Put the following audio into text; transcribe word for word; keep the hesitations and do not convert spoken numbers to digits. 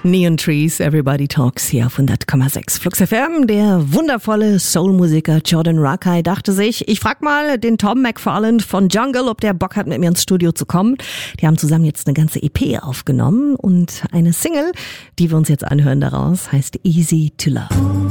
Neon Trees, Everybody Talks hier auf hundert Komma sechs Flux F M. Der wundervolle Soul-Musiker Jordan Rakei dachte sich, ich frag mal den Tom McFarland von Jungle, ob der Bock hat, mit mir ins Studio zu kommen. Die haben zusammen jetzt eine ganze E P aufgenommen und eine Single, die wir uns jetzt anhören daraus, heißt Easy to Love.